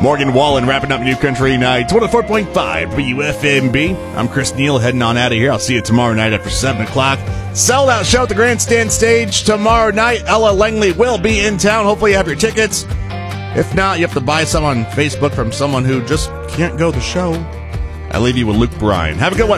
Morgan Wallen wrapping up New Country Nights. 104.5 WFMB. I'm Chris Neal heading on out of here. I'll see you tomorrow night after 7 o'clock. Sold out show at the Grandstand Stage tomorrow night. Ella Langley will be in town. Hopefully you have your tickets. If not, you have to buy some on Facebook from someone who just can't go to the show. I leave you with Luke Bryan. Have a good one.